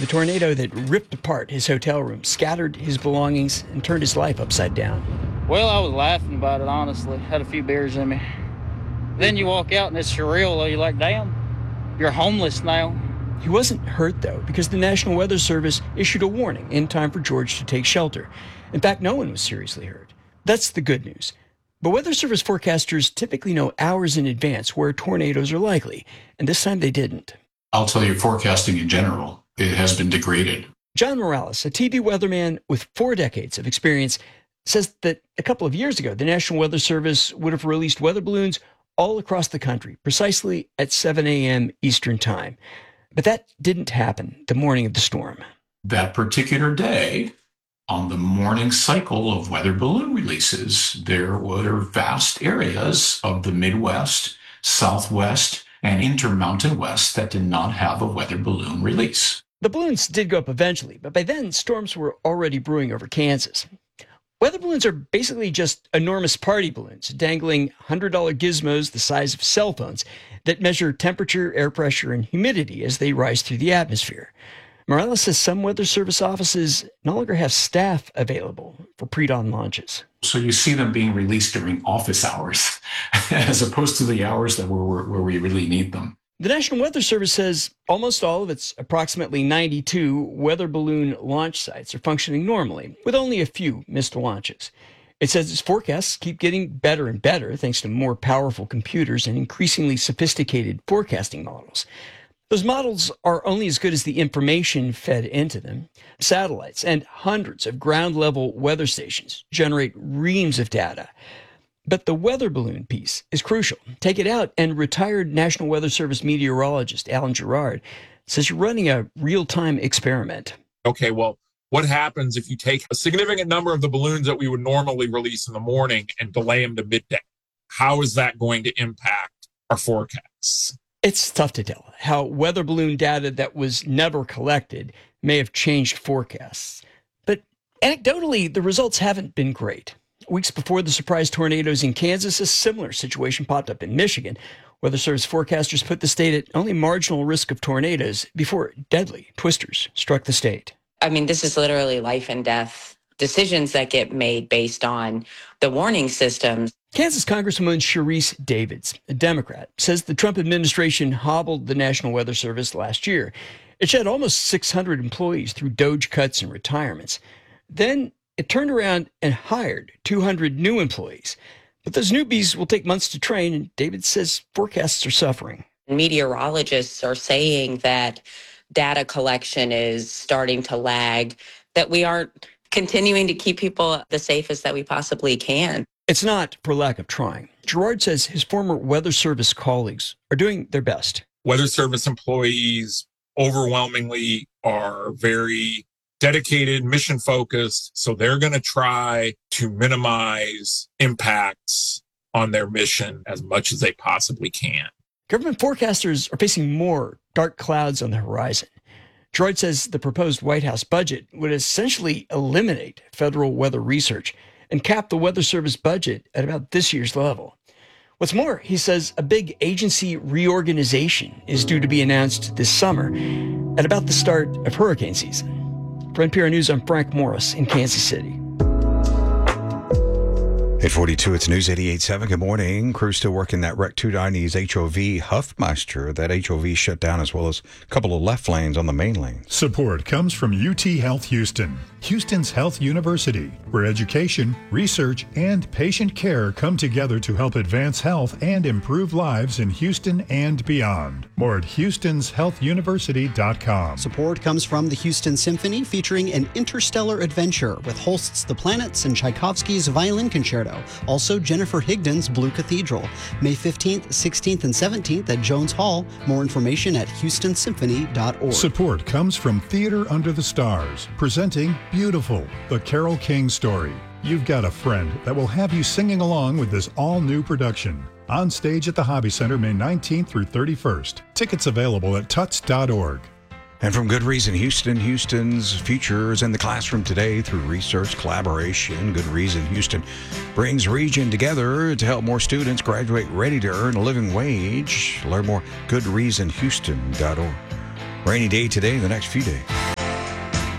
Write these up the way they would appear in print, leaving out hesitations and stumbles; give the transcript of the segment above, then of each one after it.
the tornado that ripped apart his hotel room, scattered his belongings, and turned his life upside down. Well, I was laughing about it, honestly. Had a few beers in me. Then you walk out and it's surreal. You're like, damn, you're homeless now. He wasn't hurt, though, because the National Weather Service issued a warning in time for George to take shelter. In fact, no one was seriously hurt. That's the good news. But Weather Service forecasters typically know hours in advance where tornadoes are likely, and this time they didn't. I'll tell you, forecasting in general, it has been degraded. John Morales, a TV weatherman with 4 decades of experience, says that a couple of years ago, the National Weather Service would have released weather balloons all across the country, precisely at 7 a.m. Eastern Time. But that didn't happen the morning of the storm. That particular day, on the morning cycle of weather balloon releases, there were vast areas of the Midwest, Southwest, and Intermountain West that did not have a weather balloon release. The balloons did go up eventually, but by then storms were already brewing over Kansas. Weather balloons are basically just enormous party balloons, dangling $100 gizmos the size of cell phones that measure temperature, air pressure, and humidity as they rise through the atmosphere. Morales says some Weather Service offices no longer have staff available for pre-dawn launches. So you see them being released during office hours, as opposed to the hours that where we really need them. The National Weather Service says almost all of its approximately 92 weather balloon launch sites are functioning normally, with only a few missed launches. It says its forecasts keep getting better and better thanks to more powerful computers and increasingly sophisticated forecasting models. Those models are only as good as the information fed into them. Satellites and hundreds of ground-level weather stations generate reams of data. But the weather balloon piece is crucial. Take it out, and retired National Weather Service meteorologist Alan Gerard says you're running a real-time experiment. Okay, well, what happens if you take a significant number of the balloons that we would normally release in the morning and delay them to midday? How is that going to impact our forecasts? It's tough to tell how weather balloon data that was never collected may have changed forecasts. But anecdotally, the results haven't been great. Weeks before the surprise tornadoes in Kansas, a similar situation popped up in Michigan. Weather Service forecasters put the state at only marginal risk of tornadoes before deadly twisters struck the state. I mean, this is literally life and death decisions that get made based on the warning systems. Kansas Congresswoman Sharice Davids, a Democrat, says the Trump administration hobbled the National Weather Service last year. It shed almost 600 employees through DOGE cuts and retirements. Then it turned around and hired 200 new employees. But those newbies will take months to train, and David says forecasts are suffering. Meteorologists are saying that data collection is starting to lag, that we aren't continuing to keep people the safest that we possibly can. It's not for lack of trying. Gerard says his former Weather Service colleagues are doing their best. Weather Service employees overwhelmingly are very dedicated, mission-focused, so they're going to try to minimize impacts on their mission as much as they possibly can. Government forecasters are facing more dark clouds on the horizon. Gerard says the proposed White House budget would essentially eliminate federal weather research and cap the Weather Service budget at about this year's level. What's more, he says a big agency reorganization is due to be announced this summer at about the start of hurricane season. For NPR News, I'm Frank Morris in Kansas City. 842, it's News 88.7. Good morning. Crews still working that Rec 290's HOV Huffmeister. That HOV shut down, as well as a couple of left lanes on the main lane. Support comes from UT Health Houston, Houston's health university, where education, research, and patient care come together to help advance health and improve lives in Houston and beyond. More at houstonshealthuniversity.com. Support comes from the Houston Symphony, featuring an interstellar adventure with Holst's The Planets and Tchaikovsky's Violin Concerto. Also, Jennifer Higdon's Blue Cathedral. May 15th, 16th, and 17th at Jones Hall. More information at houstonsymphony.org. Support comes from Theater Under the Stars, presenting Beautiful, the Carole King story. You've got a friend that will have you singing along with this all-new production. On stage at the Hobby Center May 19th through 31st. Tickets available at tuts.org. And from Good Reason Houston, Houston's future is in the classroom today through research collaboration. Good Reason Houston brings region together to help more students graduate ready to earn a living wage. Learn more, goodreasonhouston.org. Rainy day today, the next few days.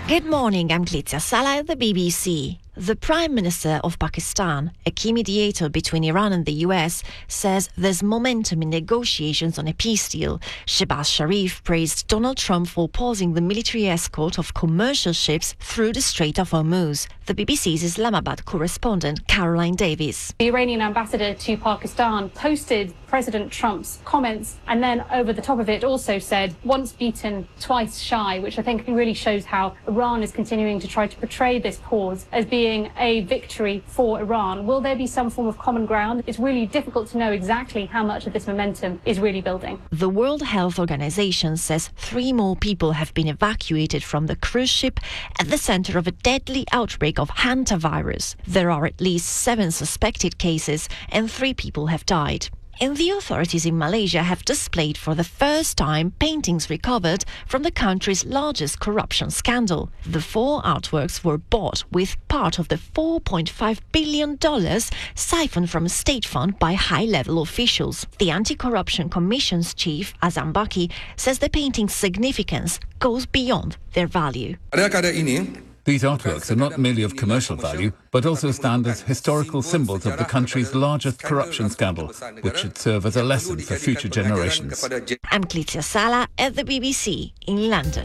Good morning, I'm Clizia Sala at the BBC. The Prime Minister of Pakistan, a key mediator between Iran and the US, says there's momentum in negotiations on a peace deal. Shehbaz Sharif praised Donald Trump for pausing the military escort of commercial ships through the Strait of Hormuz. The BBC's Islamabad correspondent Caroline Davies. The Iranian ambassador to Pakistan posted President Trump's comments and then over the top of it also said, once beaten, twice shy, which I think really shows how Iran is continuing to try to portray this pause as being a victory for Iran. Will there be some form of common ground? It's really difficult to know exactly how much of this momentum is really building. The World Health Organization says 3 more people have been evacuated from the cruise ship at the center of a deadly outbreak of hantavirus. There are at least 7 suspected cases and 3 people have died. And the authorities in Malaysia have displayed for the first time paintings recovered from the country's largest corruption scandal. The 4 artworks were bought with part of the $4.5 billion siphoned from a state fund by high-level officials. The Anti-Corruption Commission's chief, Azam Baki, says the painting's significance goes beyond their value. These artworks are not merely of commercial value, but also stand as historical symbols of the country's largest corruption scandal, which should serve as a lesson for future generations. I'm Clizia Sala at the BBC in London.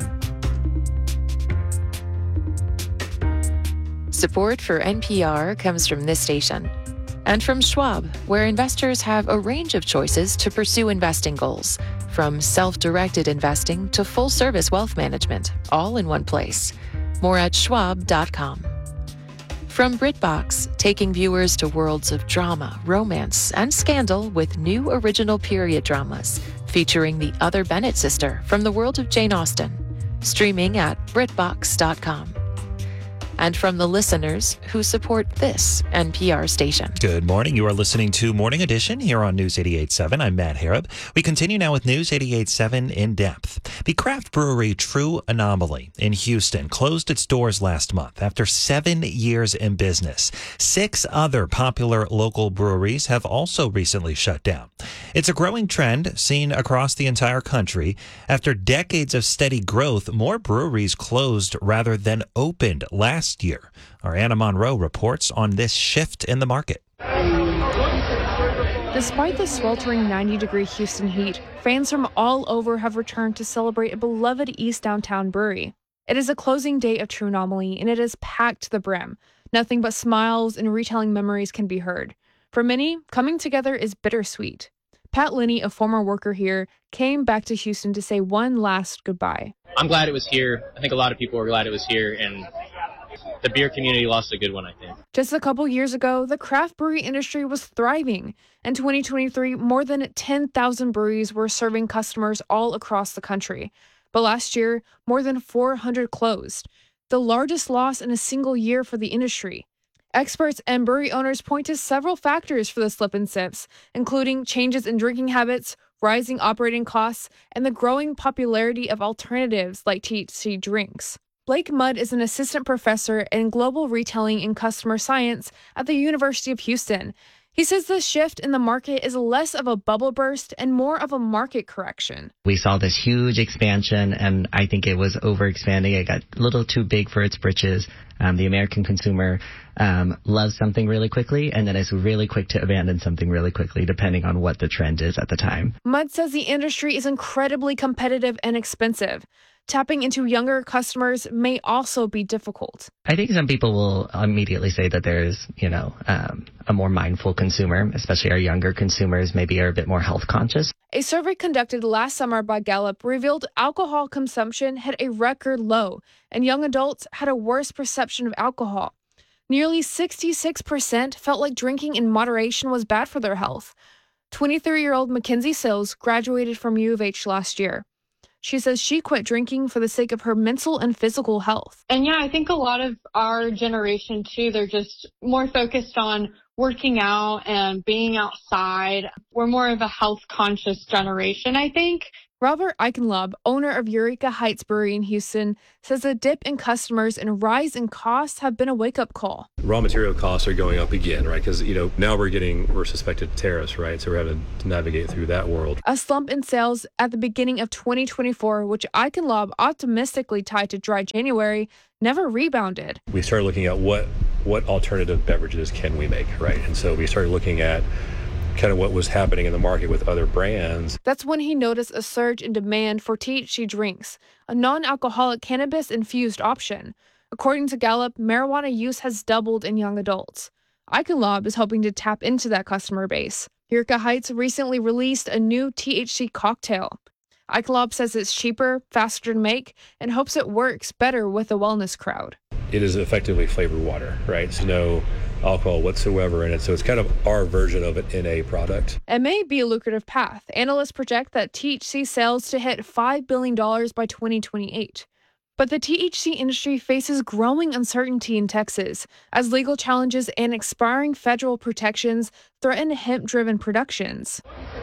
Support for NPR comes from this station and from Schwab, where investors have a range of choices to pursue investing goals, from self-directed investing to full-service wealth management, all in one place. More at schwab.com. From BritBox, taking viewers to worlds of drama, romance, and scandal with new original period dramas featuring the other Bennett sister from the world of Jane Austen. Streaming at BritBox.com. And from the listeners who support this NPR station. Good morning. You are listening to Morning Edition here on News 88.7. I'm Matt Harrop. We continue now with News 88.7 In Depth. The craft brewery True Anomaly in Houston closed its doors last month after 7 years in business. 6 other popular local breweries have also recently shut down. It's a growing trend seen across the entire country. After decades of steady growth, more breweries closed rather than opened last year. Our Anna Monroe reports on this shift in the market. Despite the sweltering 90-degree Houston heat, fans from all over have returned to celebrate a beloved East Downtown brewery. It is a closing day of True Anomaly, and it is packed to the brim. Nothing but smiles and retelling memories can be heard. For many, coming together is bittersweet. Pat Linney, a former worker here, came back to Houston to say one last goodbye. I'm glad it was here. I think a lot of people were glad it was here, and the beer community lost a good one, I think. Just a couple years ago, the craft brewery industry was thriving. In 2023, more than 10,000 breweries were serving customers all across the country. But last year, more than 400 closed, the largest loss in a single year for the industry. Experts and brewery owners point to several factors for the slip and sips, including changes in drinking habits, rising operating costs, and the growing popularity of alternatives like THC drinks. Blake Mudd is an assistant professor in global retailing and customer science at the University of Houston. He says the shift in the market is less of a bubble burst and more of a market correction. We saw this huge expansion, and I think it was overexpanding. It got a little too big for its britches. The American consumer loves something really quickly, and then is really quick to abandon something really quickly, depending on what the trend is at the time. Mudd says the industry is incredibly competitive and expensive. Tapping into younger customers may also be difficult. I think some people will immediately say that there's, a more mindful consumer, especially our younger consumers maybe are a bit more health conscious. A survey conducted last summer by Gallup revealed alcohol consumption hit a record low, and young adults had a worse perception of alcohol. Nearly 66% felt like drinking in moderation was bad for their health. 23-year-old Mackenzie Sills graduated from U of H last year. She says she quit drinking for the sake of her mental and physical health. And yeah, I think a lot of our generation too, they're just more focused on working out and being outside. We're more of a health conscious generation, I think. Robert Eichenlaub, owner of Eureka Heights Brewery in Houston, says the dip in customers and rise in costs have been a wake-up call. Raw material costs are going up again, right? Because, now we're suspected tariffs, right? So we're having to navigate through that world. A slump in sales at the beginning of 2024, which Eichenlaub optimistically tied to dry January, never rebounded. We started looking at what alternative beverages can we make, right? And so we started looking at kind of what was happening in the market with other brands. That's when he noticed a surge in demand for THC drinks, a non-alcoholic cannabis-infused option. According to Gallup, marijuana use has doubled in young adults. Eichenlaub is hoping to tap into that customer base. Eureka Heights recently released a new THC cocktail. Eichenlaub says it's cheaper, faster to make, and hopes it works better with the wellness crowd. It is effectively flavored water, right? So no alcohol whatsoever in it. So it's kind of our version of it in a product. It may be a lucrative path. Analysts project that THC sales to hit $5 billion by 2028. But the THC industry faces growing uncertainty in Texas as legal challenges and expiring federal protections threaten hemp-driven productions.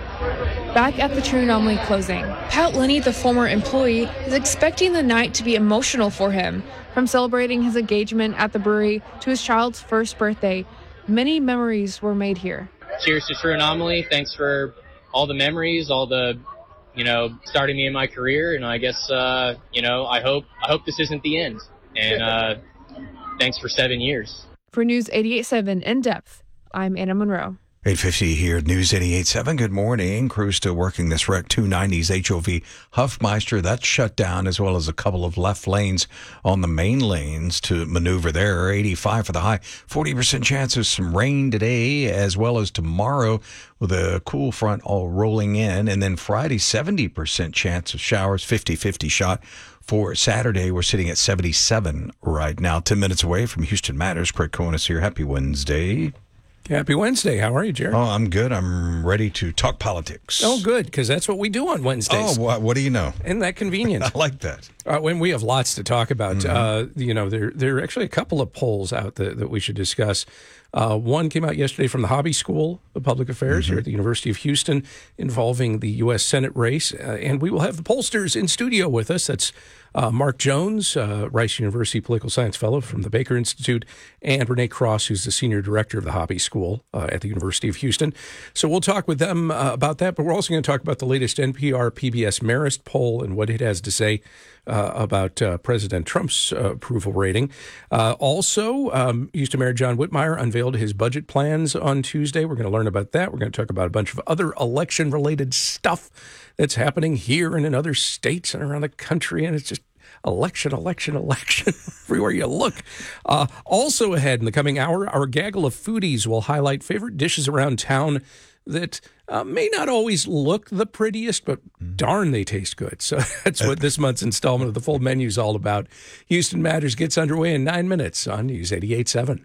Back at the True Anomaly closing, Pat Lenny, the former employee, is expecting the night to be emotional for him. From celebrating his engagement at the brewery to his child's first birthday, many memories were made here. Cheers to True Anomaly. Thanks for all the memories, all the, starting me in my career. And I guess, I hope this isn't the end. And thanks for 7 years. For News 88.7 In Depth, I'm Anna Monroe. 8:50 here at News 88.7. Good morning. Crews still working this wreck. 290s HOV Huffmeister. That's shut down, as well as a couple of left lanes on the main lanes to maneuver there. 85 for the high. 40% chance of some rain today, as well as tomorrow with a cool front all rolling in. And then Friday, 70% chance of showers, 50-50 shot. For Saturday, we're sitting at 77 right now. 10 minutes away from Houston Matters. Craig Cohen is here. Happy Wednesday. Happy Wednesday. How are you, Jerry? Oh, I'm good. I'm ready to talk politics. Oh, good, because that's what we do on Wednesdays. Oh, what do you know? Isn't that convenient? I like that. When we have lots to talk about. There are actually a couple of polls out that we should discuss. One came out yesterday from the Hobby School of Public Affairs here at the University of Houston involving the U.S. Senate race. And we will have the pollsters in studio with us. That's Mark Jones, Rice University Political Science Fellow from the Baker Institute, and Renee Cross, who's the Senior Director of the Hobby School at the University of Houston. So we'll talk with them about that, but we're also going to talk about the latest NPR PBS Marist poll and what it has to say about President Trump's approval rating. Also, Houston Mayor John Whitmire unveiled his budget plans on Tuesday. We're going to learn about that. We're going to talk about a bunch of other election-related stuff that's happening here and in other states and around the country, and it's just election everywhere you look. Also ahead in the coming hour, our gaggle of foodies will highlight favorite dishes around town that may not always look the prettiest, but darn, they taste good. So that's what this month's installment of the Full Menu is all about. Houston Matters gets underway in 9 minutes on News 88.7.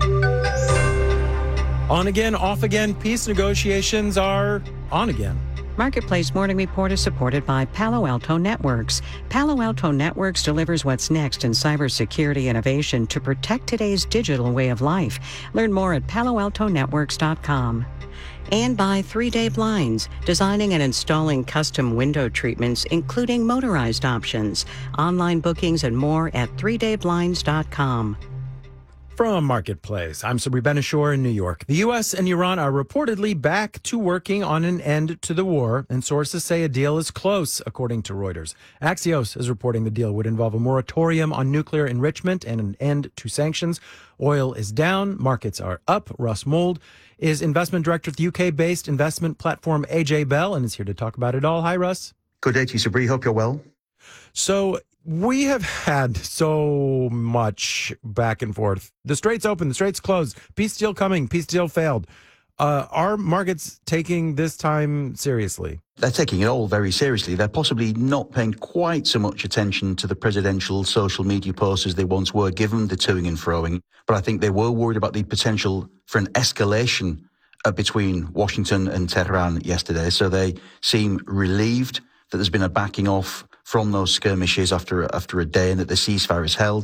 On again, off again, peace negotiations are on again. Marketplace Morning Report is supported by Palo Alto Networks. Palo Alto Networks delivers what's next in cybersecurity innovation to protect today's digital way of life. Learn more at paloaltonetworks.com. And by 3 Day Blinds, designing and installing custom window treatments, including motorized options. Online bookings and more at 3dayblinds.com. From Marketplace, I'm Sabri Ben-Achour in New York. The U.S. and Iran are reportedly back to working on an end to the war, and sources say a deal is close, according to Reuters. Axios is reporting the deal would involve a moratorium on nuclear enrichment and an end to sanctions. Oil is down, markets are up. Russ Mould is investment director of the UK-based investment platform AJ Bell and is here to talk about it all. Hi, Russ. Good day to you, Sabri. Hope you're well. So we have had so much back and forth. The Strait's open, the Strait's closed. Peace deal coming, peace deal failed. Are markets taking this time seriously? They're taking it all very seriously. They're possibly not paying quite so much attention to the presidential social media posts as they once were, given the toing and froing. But I think they were worried about the potential for an escalation between Washington and Tehran yesterday. So they seem relieved that there's been a backing off from those skirmishes after a day and that the ceasefire is held.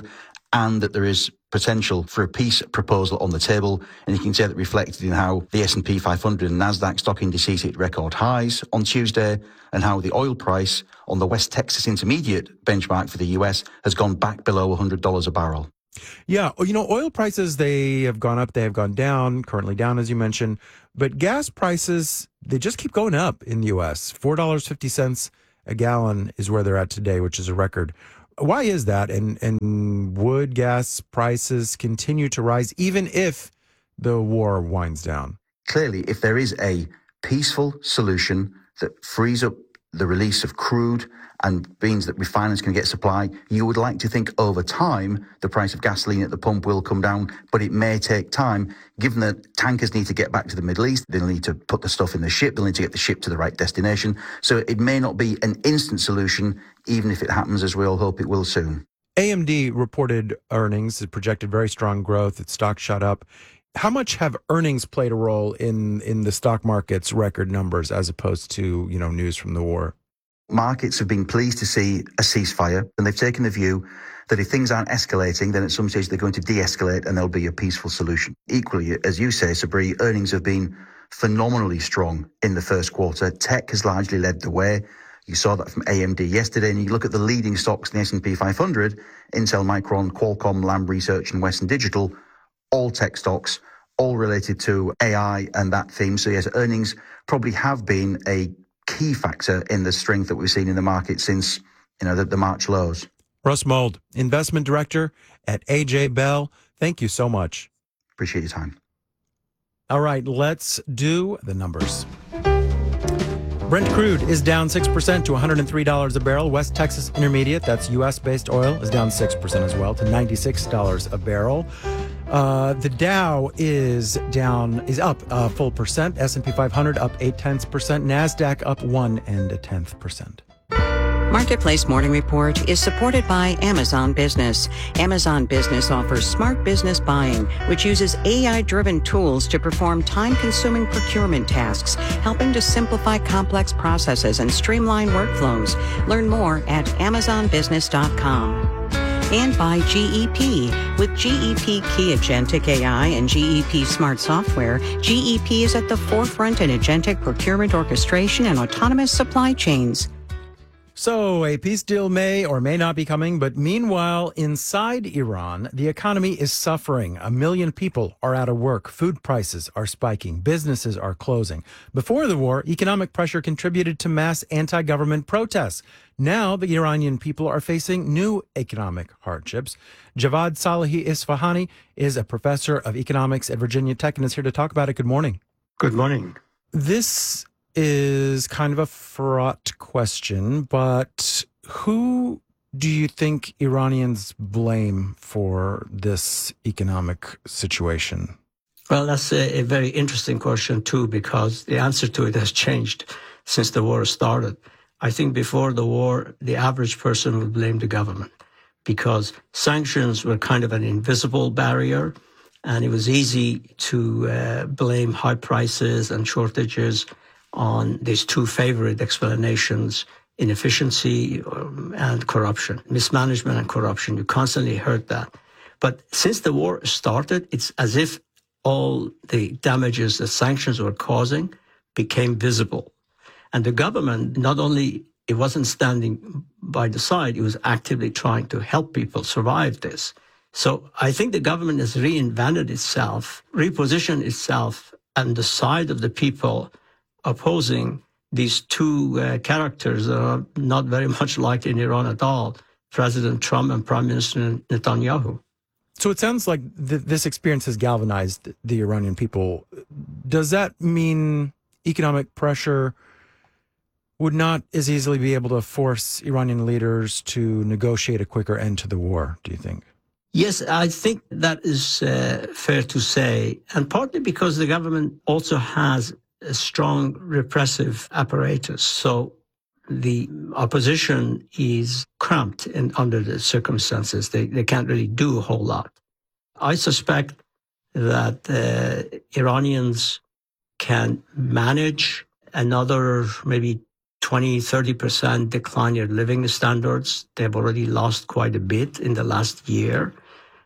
and that there is potential for a peace proposal on the table. And you can see that reflected in how the S&P 500 and NASDAQ stock indices hit record highs on Tuesday, and how the oil price on the West Texas Intermediate benchmark for the US has gone back below $100 a barrel. Yeah, oil prices, they have gone up, they have gone down, currently down, as you mentioned. But gas prices, they just keep going up in the U.S. $4.50 a gallon is where they're at today, which is a record. Why is that? And would gas prices continue to rise even if the war winds down? Clearly, if there is a peaceful solution that frees up the release of crude and means that refiners can get supply, you would like to think over time the price of gasoline at the pump will come down, but it may take time, given that tankers need to get back to the Middle East, they'll need to put the stuff in the ship, they'll need to get the ship to the right destination. So it may not be an instant solution, even if it happens, as we all hope it will soon. AMD reported earnings, it projected very strong growth, its stock shot up. How much have earnings played a role in the stock market's record numbers as opposed to, news from the war? Markets have been pleased to see a ceasefire, and they've taken the view that if things aren't escalating, then at some stage they're going to de-escalate and there'll be a peaceful solution. Equally, as you say, Sabri, earnings have been phenomenally strong in the first quarter. Tech has largely led the way. You saw that from AMD yesterday, and you look at the leading stocks in the S&P 500, Intel, Micron, Qualcomm, Lam Research, and Western Digital, all tech stocks, all related to AI and that theme. So yes, earnings probably have been a key factor in the strength that we've seen in the market since, the March lows. Russ Mould, Investment Director at AJ Bell. Thank you so much. Appreciate your time. All right, let's do the numbers. Brent crude is down 6% to $103 a barrel. West Texas Intermediate, that's U.S.-based oil, is down 6% as well to $96 a barrel. The Dow is up a full percent. S&P 500 up 0.8%. NASDAQ up 1.1%. Marketplace Morning Report is supported by Amazon Business. Amazon Business offers smart business buying, which uses AI-driven tools to perform time-consuming procurement tasks, helping to simplify complex processes and streamline workflows. Learn more at amazonbusiness.com. And by GEP. With GEP Key Agentic AI and GEP Smart Software, GEP is at the forefront in agentic procurement orchestration and autonomous supply chains. So a peace deal may or may not be coming, but meanwhile, inside Iran, the economy is suffering. 1 million people are out of work. Food prices are spiking. Businesses are closing. Before the war, economic pressure contributed to mass anti-government protests. Now, the Iranian people are facing new economic hardships. Javad Salehi Isfahani is a professor of economics at Virginia Tech and is here to talk about it. Good morning. Good morning. This is kind of a fraught question, but who do you think Iranians blame for this economic situation? Well, that's a very interesting question, too, because the answer to it has changed since the war started. I think before the war, the average person would blame the government because sanctions were kind of an invisible barrier, and it was easy to blame high prices and shortages on these two favorite explanations, inefficiency and corruption, mismanagement and corruption. You constantly heard that. But since the war started, it's as if all the damages that sanctions were causing became visible. And the government, not only it wasn't standing by the side, it was actively trying to help people survive this. So I think the government has reinvented itself, repositioned itself on the side of the people opposing these two characters that are not very much like in Iran at all, President Trump and Prime Minister Netanyahu. So it sounds like this experience has galvanized the Iranian people. Does that mean economic pressure would not as easily be able to force Iranian leaders to negotiate a quicker end to the war, do you think? Yes, I think that is fair to say, and partly because the government also has a strong repressive apparatus. So the opposition is cramped under the circumstances. They can't really do a whole lot. I suspect that Iranians can manage another maybe 20-30% decline in living standards. They've already lost quite a bit in the last year.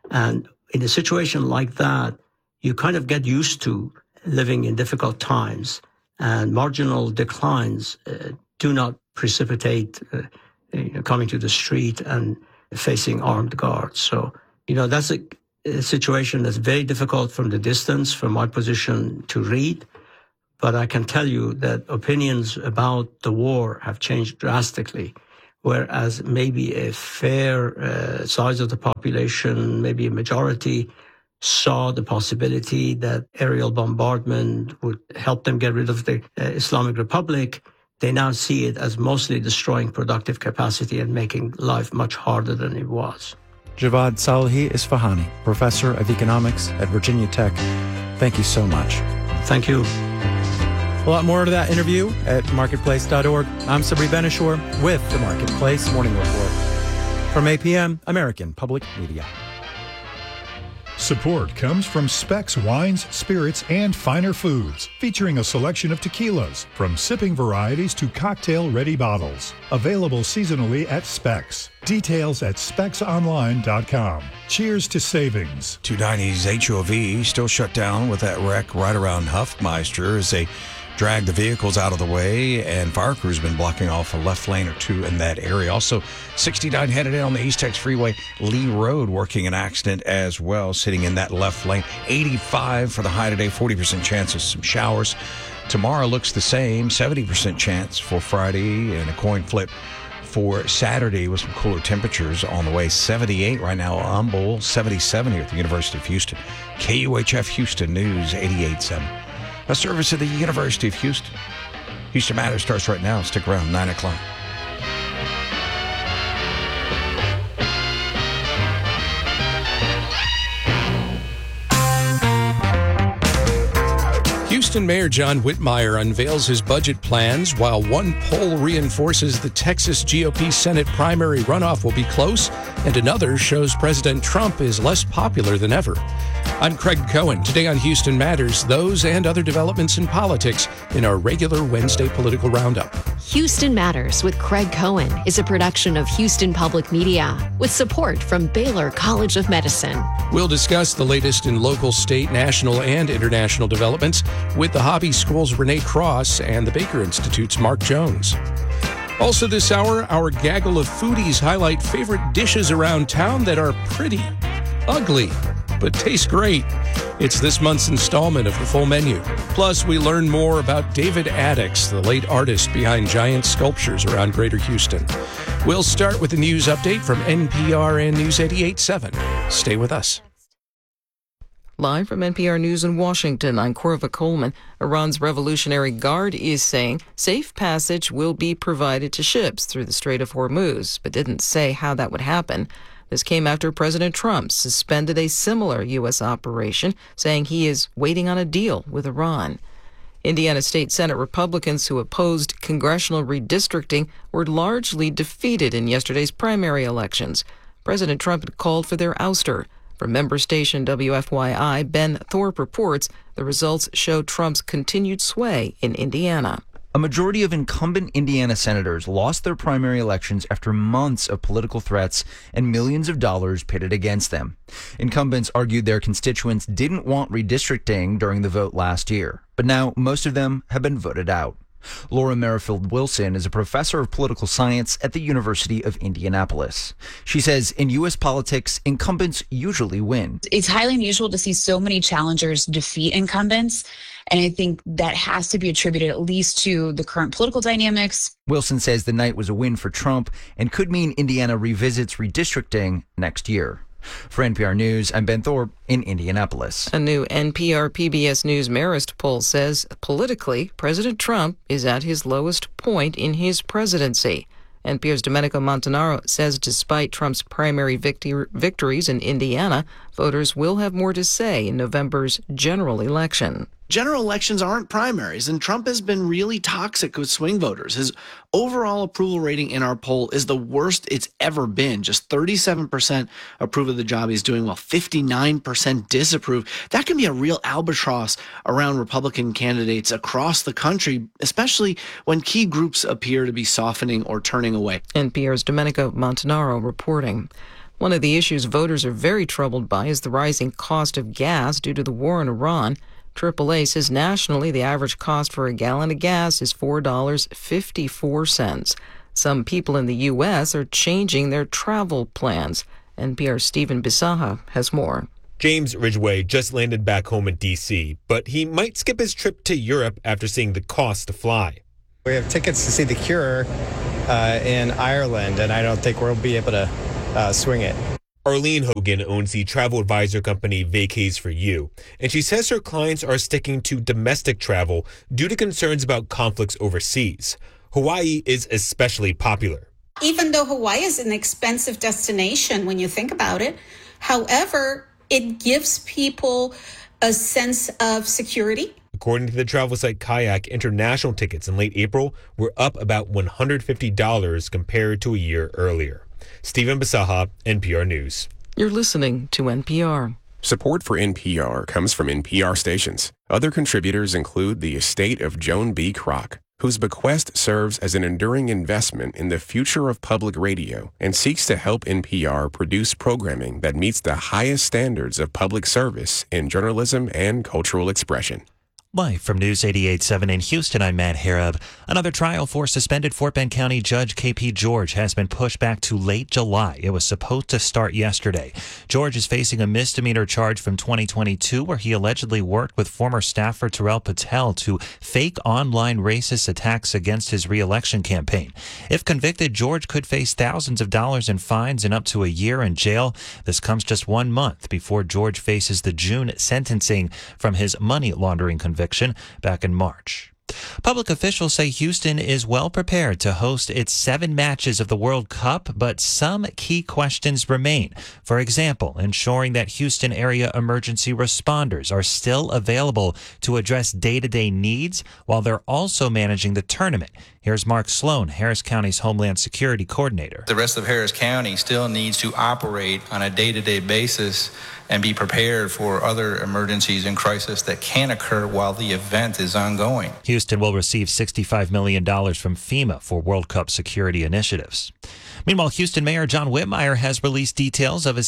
And in a situation like that, you kind of get used to living in difficult times, and marginal declines do not precipitate coming to the street and facing armed guards. So, that's a situation that's very difficult from the distance, from my position, to read. But I can tell you that opinions about the war have changed drastically, whereas maybe a fair size of the population, maybe a majority, saw the possibility that aerial bombardment would help them get rid of the Islamic Republic. They now see it as mostly destroying productive capacity and making life much harder than it was. Javad Salehi Isfahani, professor of economics at Virginia Tech. Thank you so much. Thank you. A lot more to that interview at marketplace.org. I'm Sabri Benishore with the Marketplace Morning Report from APM, American Public Media. Support comes from Specs Wines, Spirits, and Finer Foods, featuring a selection of tequilas, from sipping varieties to cocktail-ready bottles. Available seasonally at Specs. Details at specsonline.com. Cheers to savings. 290's HOV still shut down with that wreck right around Huffmeister as they drag the vehicles out of the way, and fire crews been blocking off a left lane or two in that area. Also, 69 headed in on the East Tex Freeway, Lee Road working an accident as well, sitting in that left lane. 85 for the high today, 40% chance of some showers. Tomorrow looks the same, 70% chance for Friday, and a coin flip for Saturday with some cooler temperatures on the way. 78 right now, Humboldt, 77 here at the University of Houston. KUHF Houston News 88.7. A service of the University of Houston. Houston Matters starts right now. Stick around, 9 o'clock. Houston Mayor John Whitmire unveils his budget plans while one poll reinforces the Texas GOP Senate primary runoff will be close, and another shows President Trump is less popular than ever. I'm Craig Cohen. Today on Houston Matters, those and other developments in politics in our regular Wednesday political roundup. Houston Matters with Craig Cohen is a production of Houston Public Media with support from Baylor College of Medicine. We'll discuss the latest in local, state, national, and international developments with the Hobby School's Renee Cross and the Baker Institute's Mark Jones. Also this hour, our gaggle of foodies highlight favorite dishes around town that are pretty ugly, but taste great. It's this month's installment of the full menu. Plus, we learn more about David Addix, the late artist behind giant sculptures around Greater Houston. We'll start with a news update from NPR and News 88.7. Stay with us. Live from NPR News in Washington, I'm Corva Coleman. Iran's Revolutionary Guard is saying safe passage will be provided to ships through the Strait of Hormuz, but didn't say how that would happen. This came after President Trump suspended a similar U.S. operation, saying he is waiting on a deal with Iran. Indiana State Senate Republicans who opposed congressional redistricting were largely defeated in yesterday's primary elections. President Trump had called for their ouster. From member station WFYI, Ben Thorpe reports the results show Trump's continued sway in Indiana. A majority of incumbent Indiana senators lost their primary elections after months of political threats and millions of dollars pitted against them. Incumbents argued their constituents didn't want redistricting during the vote last year, but now most of them have been voted out. Laura Merrifield Wilson is a professor of political science at the University of Indianapolis. She says in U.S. politics, incumbents usually win. It's highly unusual to see so many challengers defeat incumbents, and I think that has to be attributed at least to the current political dynamics. Wilson says the night was a win for Trump and could mean Indiana revisits redistricting next year. For NPR News, I'm Ben Thorpe in Indianapolis. A new NPR PBS News Marist poll says politically, President Trump is at his lowest point in his presidency. NPR's Domenico Montanaro says despite Trump's primary victories in Indiana, voters will have more to say in November's general election. General elections aren't primaries, and Trump has been really toxic with swing voters. His overall approval rating in our poll is the worst it's ever been. Just 37% approve of the job he's doing, while 59% disapprove. That can be a real albatross around Republican candidates across the country, especially when key groups appear to be softening or turning away. NPR's Domenico Montanaro reporting. One of the issues voters are very troubled by is the rising cost of gas due to the war in Iran. AAA says nationally the average cost for a gallon of gas is $4.54. Some people in the U.S. are changing their travel plans. NPR's Stephen Bisaha has more. James Ridgway just landed back home in D.C., but he might skip his trip to Europe after seeing the cost to fly. We have tickets to see The Cure in Ireland, and I don't think we'll be able to swing it. Arlene Hogan owns the travel advisor company Vacays for You, and she says her clients are sticking to domestic travel due to concerns about conflicts overseas. Hawaii is especially popular. Even though Hawaii is an expensive destination when you think about it, however, it gives people a sense of security. According to the travel site Kayak, international tickets in late April were up about $150 compared to a year earlier. Stephen Bisaha, NPR News. You're listening to NPR. Support for NPR comes from NPR stations. Other contributors include the estate of Joan B. Kroc, whose bequest serves as an enduring investment in the future of public radio and seeks to help NPR produce programming that meets the highest standards of public service in journalism and cultural expression. Live from News 88.7 in Houston, I'm Matt Harab. Another trial for suspended Fort Bend County Judge K.P. George has been pushed back to late July. It was supposed to start yesterday. George is facing a misdemeanor charge from 2022 where he allegedly worked with former staffer Terrell Patel to fake online racist attacks against his re-election campaign. If convicted, George could face thousands of dollars in fines and up to a year in jail. This comes just 1 month before George faces the June sentencing from his money laundering conviction back in March. Public officials say Houston is well prepared to host its 7 matches of the World Cup, but some key questions remain. For example, ensuring that Houston area emergency responders are still available to address day-to-day needs while they're also managing the tournament. Here's Mark Sloan, Harris County's Homeland Security Coordinator. The rest of Harris County still needs to operate on a day-to-day basis and be prepared for other emergencies and crises that can occur while the event is ongoing. Houston will receive $65 million from FEMA for World Cup security initiatives. Meanwhile, Houston Mayor John Whitmire has released details of his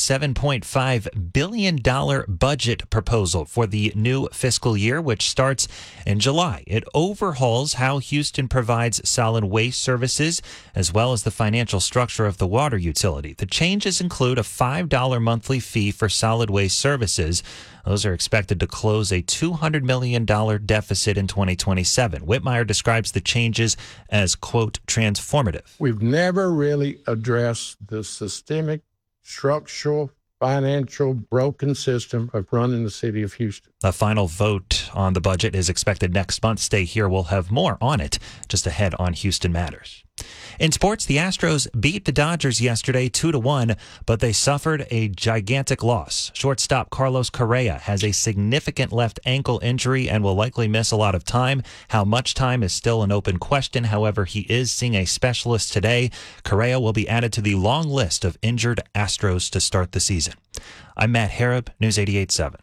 $7.5 billion budget proposal for the new fiscal year, which starts in July. It overhauls how Houston provides solid waste services, as well as the financial structure of the water utility. The changes include a $5 monthly fee for solid waste services. Those are expected to close a $200 million deficit in 2027. Whitmire describes the changes as, quote, transformative. We've never really addressed the systemic, structural, financial broken system of running the city of Houston. The final vote on the budget is expected next month. Stay here. We'll have more on it just ahead on Houston Matters. In sports, the Astros beat the Dodgers yesterday 2-1, but they suffered a gigantic loss. Shortstop Carlos Correa has a significant left ankle injury and will likely miss a lot of time. How much time is still an open question. However, he is seeing a specialist today. Correa will be added to the long list of injured Astros to start the season. I'm Matt Harab, News 88.7.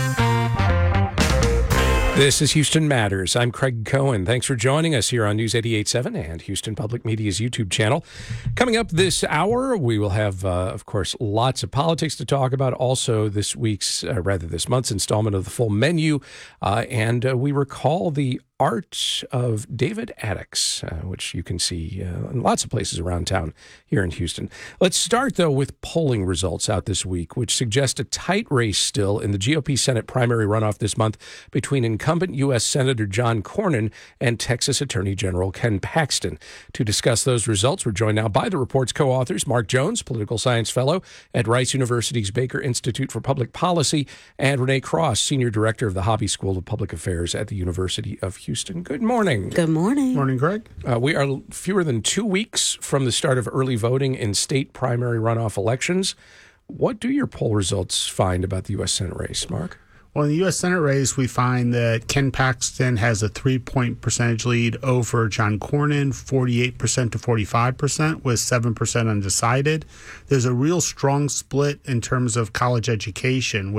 This is Houston Matters. I'm Craig Cohen. Thanks for joining us here on News 88.7 and Houston Public Media's YouTube channel. Coming up this hour, we will have, of course, lots of politics to talk about. Also, this month's installment of the Full Menu. And we recall the art of David Addix, which you can see in lots of places around town here in Houston. Let's start, though, with polling results out this week, which suggest a tight race still in the GOP Senate primary runoff this month between incumbent U.S. Senator John Cornyn and Texas Attorney General Ken Paxton. To discuss those results, we're joined now by the report's co-authors, Mark Jones, political science fellow at Rice University's Baker Institute for Public Policy, and Renee Cross, senior director of the Hobby School of Public Affairs at the University of Houston. Good morning. Good morning. Morning, Greg. We are fewer than 2 weeks from the start of early voting in state primary runoff elections. What do your poll results find about the U.S. Senate race, Mark? Well, in the U.S. Senate race, we find that Ken Paxton has a 3-point percentage lead over John Cornyn, 48% to 45%, with 7% undecided. There's a real strong split in terms of college education, with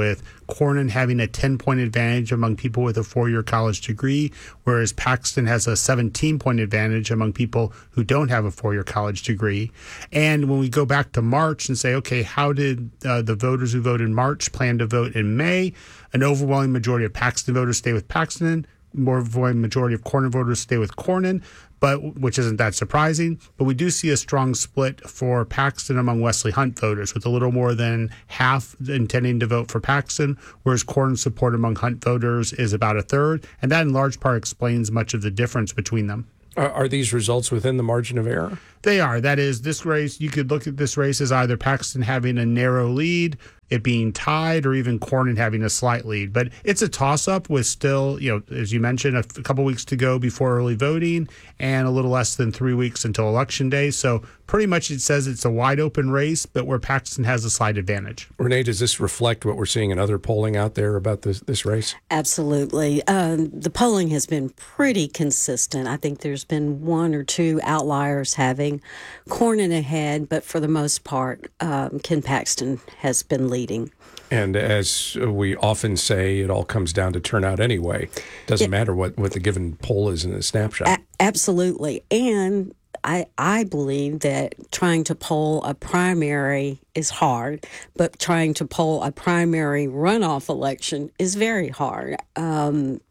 Cornyn having a 10-point advantage among people with a 4-year college degree, whereas Paxton has a 17-point advantage among people who don't have a 4-year college degree. And when we go back to March and say, okay, how did the voters who voted in March plan to vote in May? An overwhelming majority of Paxton voters stay with Paxton. More overwhelming majority of Cornyn voters stay with Cornyn, which isn't that surprising. But we do see a strong split for Paxton among Wesley Hunt voters, with a little more than half intending to vote for Paxton, whereas Cornyn's support among Hunt voters is about a third. And that in large part explains much of the difference between them. Are these results within the margin of error? They are. That is, this race, you could look at this race as either Paxton having a narrow lead, it being tied, or even Cornyn having a slight lead. But it's a toss-up with still, as you mentioned, a couple weeks to go before early voting and a little less than 3 weeks until Election Day. So pretty much it says it's a wide-open race, but where Paxton has a slight advantage. Renee, does this reflect what we're seeing in other polling out there about this race? Absolutely. The polling has been pretty consistent. I think there's been one or two outliers having Cornyn ahead, but for the most part, Ken Paxton has been leading. And as we often say, it all comes down to turnout anyway. Doesn't matter what the given poll is in a snapshot. Absolutely. And I believe that trying to poll a primary is hard, but trying to poll a primary runoff election is very hard. Not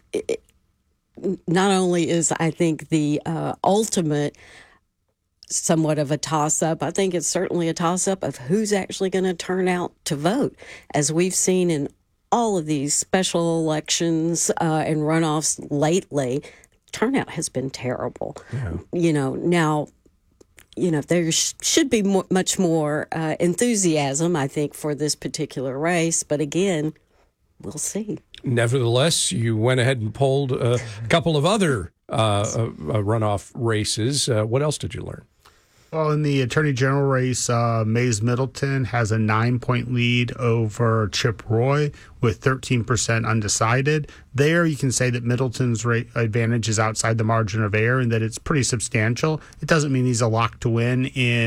only is, I think, the ultimate somewhat of a toss-up, I think it's certainly a toss-up of who's actually going to turn out to vote. As we've seen in all of these special elections and runoffs lately, turnout has been terrible. Yeah. There should be much more enthusiasm, I think, for this particular race. But again, we'll see. Nevertheless, you went ahead and polled a couple of other runoff races. What else did you learn? Well, in the Attorney General race, Mays Middleton has a 9-point lead over Chip Roy with 13% undecided. There, you can say that Middleton's advantage is outside the margin of error and that it's pretty substantial. It doesn't mean he's a lock to win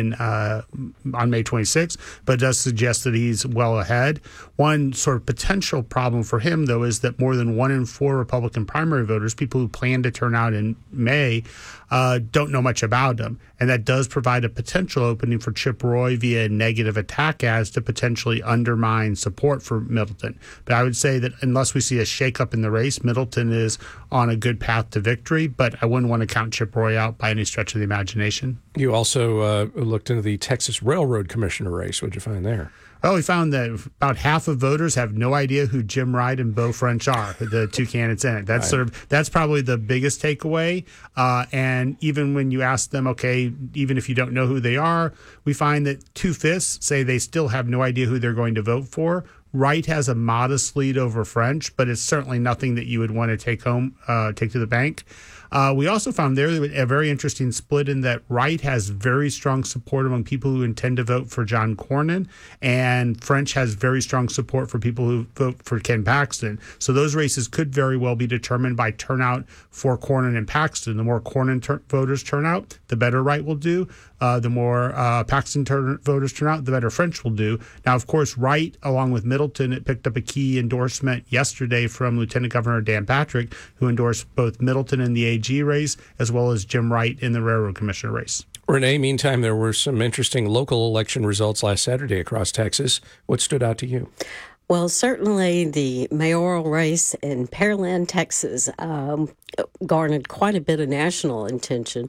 on May 26th, but it does suggest that he's well ahead. One sort of potential problem for him, though, is that more than 1 in 4 Republican primary voters, people who plan to turn out in May, don't know much about him. And that does provide a potential opening for Chip Roy via negative attack ads to potentially undermine support for Middleton. But I would say that unless we see a shakeup in the race, Middleton is on a good path to victory, but I wouldn't want to count Chip Roy out by any stretch of the imagination. You also looked into the Texas Railroad Commissioner race. What did you find there? Well, we found that about half of voters have no idea who Jim Wright and Beau French are, the two candidates in it. That's probably the biggest takeaway. And even when you ask them, okay, even if you don't know who they are, we find that 2/5 say they still have no idea who they're going to vote for. Wright has a modest lead over French, but it's certainly nothing that you would want to take to the bank. We also found there a very interesting split in that Wright has very strong support among people who intend to vote for John Cornyn, and French has very strong support for people who vote for Ken Paxton. So those races could very well be determined by turnout for Cornyn and Paxton. The more Cornyn voters turn out, the better Wright will do. The more Paxton voters turn out, the better French will do. Now, of course, Wright, along with Middleton, it picked up a key endorsement yesterday from Lieutenant Governor Dan Patrick, who endorsed both Middleton in the AG race as well as Jim Wright in the Railroad Commissioner race. Renee, meantime, there were some interesting local election results last Saturday across Texas. What stood out to you? Well, certainly the mayoral race in Pearland, Texas, garnered quite a bit of national attention.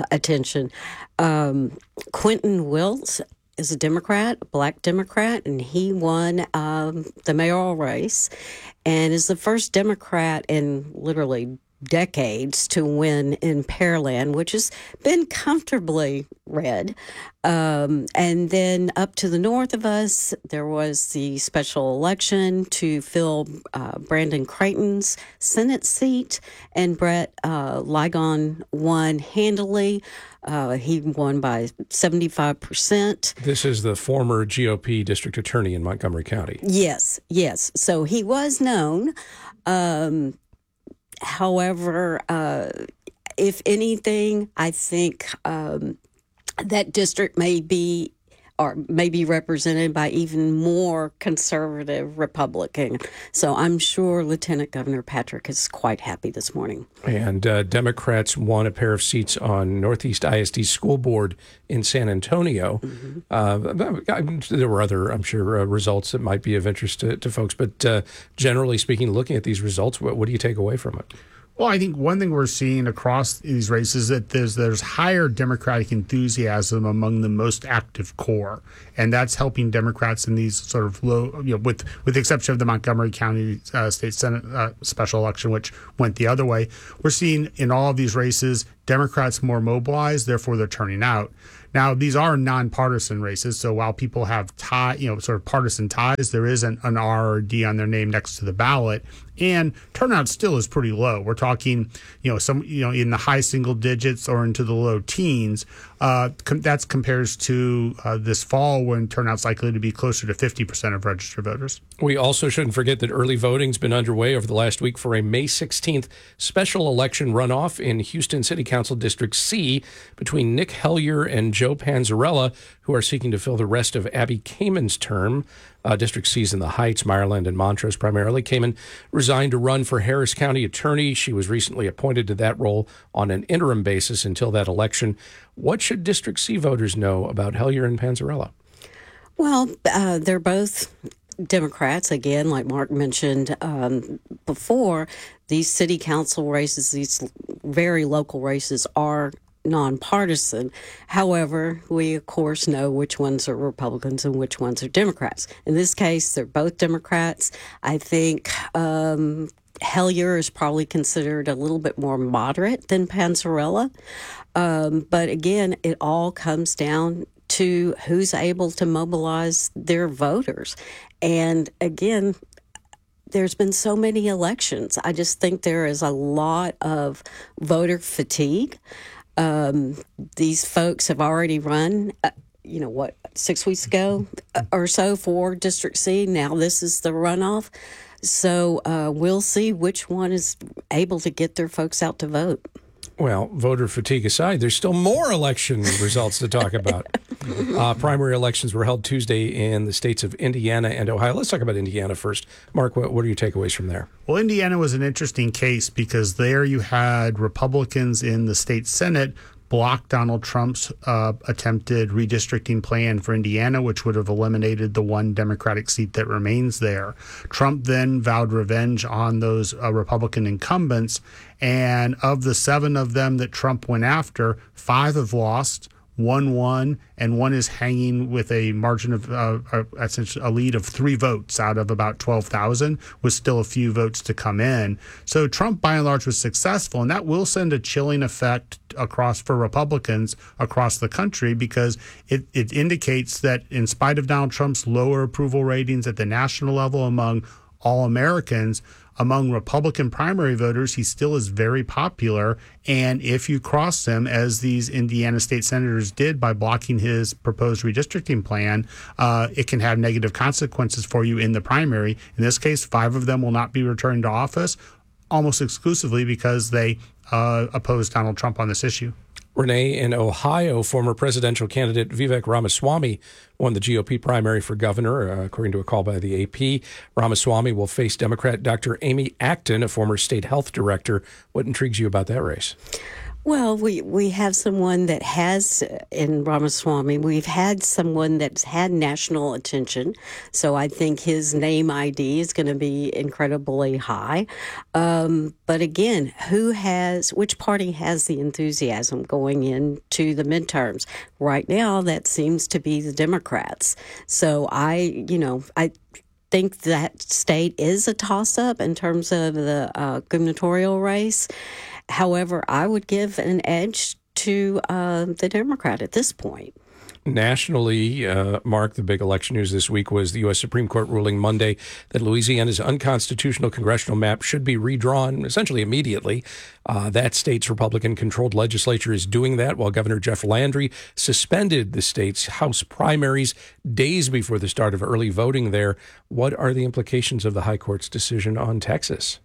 Quentin Wiltz is a Democrat, a black Democrat, and he won the mayoral race and is the first Democrat in literally decades to win in Pearland, which has been comfortably red. And then up to the north of us, there was the special election to fill Brandon Creighton's Senate seat, and Brett Ligon won handily. He won by 75%. This is the former GOP district attorney in Montgomery County. Yes. So he was known. However, if anything, I think that district may be are maybe represented by even more conservative Republican. So I'm sure Lieutenant Governor Patrick is quite happy this morning. And Democrats won a pair of seats on Northeast ISD School Board in San Antonio. There were other, I'm sure, results that might be of interest to folks. But generally speaking, looking at these results, what do you take away from it? Well, I think one thing we're seeing across these races is that there's higher Democratic enthusiasm among the most active core, and that's helping Democrats in these sort of low, with the exception of the Montgomery County State Senate special election, which went the other way. We're seeing in all of these races Democrats more mobilized, therefore they're turning out. Now, these are nonpartisan races, so while people have sort of partisan ties, there isn't an R or D on their name next to the ballot, and turnout still is pretty low. We're talking, in the high single digits or into the low teens. That compares to this fall when turnout's likely to be closer to 50% of registered voters. We also shouldn't forget that early voting's been underway over the last week for a May 16th special election runoff in Houston City Council District C between Nick Hellier and Joe Panzarella, who are seeking to fill the rest of Abby Kamen's term. District C's in the Heights, Meyerland, and Montrose primarily. Kamen resigned to run for Harris County Attorney. She was recently appointed to that role on an interim basis until that election. What should District C voters know about Hellier and Panzarella? Well, they're both Democrats. Again, like Mark mentioned before, these city council races, these very local races are nonpartisan. However, we of course know which ones are Republicans and which ones are Democrats. In this case, they're both Democrats. I think Hellier is probably considered a little bit more moderate than Panzarella. But again, it all comes down to who's able to mobilize their voters. And again, there's been so many elections. I just think there is a lot of voter fatigue. These folks have already run, 6 weeks ago or so for District C. Now this is the runoff. So we'll see which one is able to get their folks out to vote. Well, voter fatigue aside, there's still more election results to talk about. Primary elections were held Tuesday in the states of Indiana and Ohio. Let's talk about Indiana first. Mark, what are your takeaways from there? Well, Indiana was an interesting case because there you had Republicans in the state Senate block Donald Trump's attempted redistricting plan for Indiana, which would have eliminated the one Democratic seat that remains there. Trump then vowed revenge on those Republican incumbents, and of the 7 of them that Trump went after, 5 have lost, 1 won, and 1 is hanging with a margin of essentially a lead of 3 votes out of about 12,000, with still a few votes to come in. So Trump, by and large, was successful, and that will send a chilling effect for Republicans across the country, because it indicates that in spite of Donald Trump's lower approval ratings at the national level among all Americans, among Republican primary voters, he still is very popular. And if you cross him, as these Indiana state senators did by blocking his proposed redistricting plan, it can have negative consequences for you in the primary. In this case, 5 of them will not be returned to office, almost exclusively because they oppose Donald Trump on this issue. Renee, in Ohio, former presidential candidate Vivek Ramaswamy won the GOP primary for governor, according to a call by the AP. Ramaswamy will face Democrat Dr. Amy Acton, a former state health director. What intrigues you about that race? Well, we have someone that has, in Ramaswamy, we've had someone that's had national attention. So I think his name ID is going to be incredibly high. But again, which party has the enthusiasm going into the midterms? Right now, that seems to be the Democrats. So I think that state is a toss-up in terms of the gubernatorial race. However, I would give an edge to the Democrat at this point. Nationally, Mark, the big election news this week was the U.S. Supreme Court ruling Monday that Louisiana's unconstitutional congressional map should be redrawn essentially immediately. That state's Republican-controlled legislature is doing that, while Governor Jeff Landry suspended the state's House primaries days before the start of early voting there. What are the implications of the High Court's decision on Texas?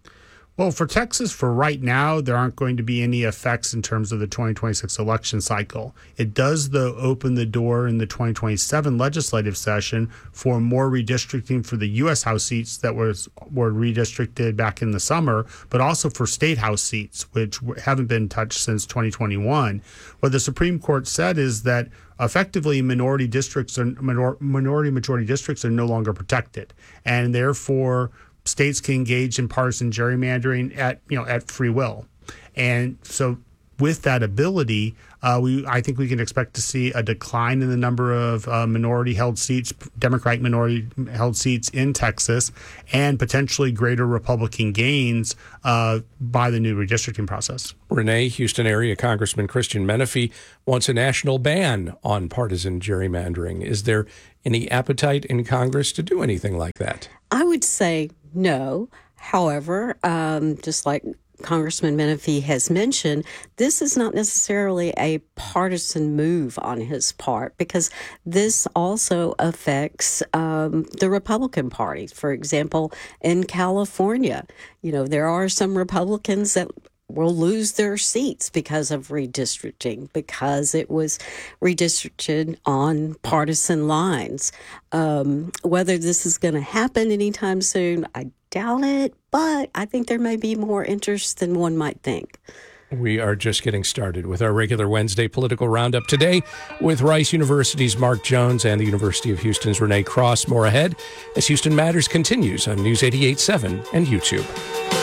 Well, for Texas, for right now, there aren't going to be any effects in terms of the 2026 election cycle. It does, though, open the door in the 2027 legislative session for more redistricting for the U.S. House seats that were redistricted back in the summer, but also for state House seats, which haven't been touched since 2021. What the Supreme Court said is that effectively minority majority districts are no longer protected, and therefore states can engage in partisan gerrymandering at free will. And so with that ability, I think we can expect to see a decline in the number of minority-held seats, Democratic minority-held seats in Texas, and potentially greater Republican gains by the new redistricting process. Renee, Houston area Congressman Christian Menefee wants a national ban on partisan gerrymandering. Is there any appetite in Congress to do anything like that? I would say no. However, just like Congressman Menefee has mentioned, this is not necessarily a partisan move on his part, because this also affects the Republican Party. For example, in California, there are some Republicans that will lose their seats because of redistricting, because it was redistricted on partisan lines. Whether this is going to happen anytime soon, I doubt it, but I think there may be more interest than one might think. We are just getting started with our regular Wednesday political roundup today with Rice University's Mark Jones and the University of Houston's Renee Cross. More ahead as Houston Matters continues on News 88.7 and YouTube.